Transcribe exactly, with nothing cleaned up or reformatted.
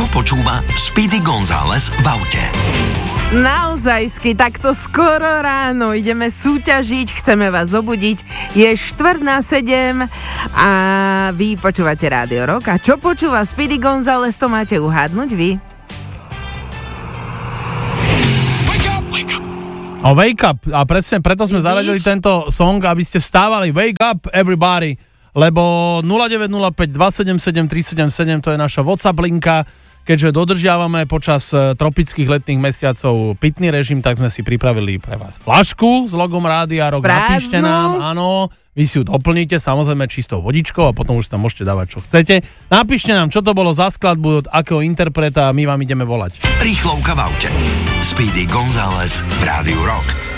počúva Speedy González v aute? Naozajsky, takto skoro ráno ideme súťažiť, chceme vás zobudiť. Je štvrť na sedem a vy počúvate Rádio Rock. A čo počúva Speedy González, to máte uhádnuť vy. O Wake Up, a presne preto sme zaradili tento song, aby ste vstávali. Wake up everybody, lebo nula deväť nula päť dva sedem sedem tri sedem sedem to je naša WhatsApp linka. Keďže dodržiavame počas tropických letných mesiacov pitný režim, tak sme si pripravili pre vás flašku s logom Rádia Rock. Napíšte nám, áno, vy si ju doplníte, samozrejme čistou vodičkou a potom už tam môžete dávať, čo chcete. Napíšte nám, čo to bolo za skladbu, od akého interpreta a my vám ideme volať. Rýchlovka v aute. Speedy González v Rádiu Rock.